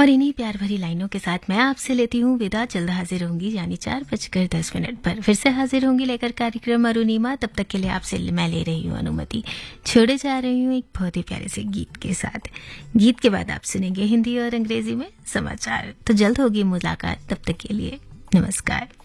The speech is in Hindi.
और इन्हीं प्यार भरी लाइनों के साथ मैं आपसे लेती हूँ विदा। जल्द हाजिर होंगी यानी 4:10 पर फिर से हाजिर होंगी लेकर कार्यक्रम अरुणिमा। तब तक के लिए आपसे मैं ले रही हूँ अनुमति, छोड़े जा रही हूँ एक बहुत ही प्यारे से गीत के साथ। गीत के बाद आप सुनेंगे हिंदी और अंग्रेजी में समाचार। तो जल्द होगी मुलाकात, तब तक के लिए नमस्कार।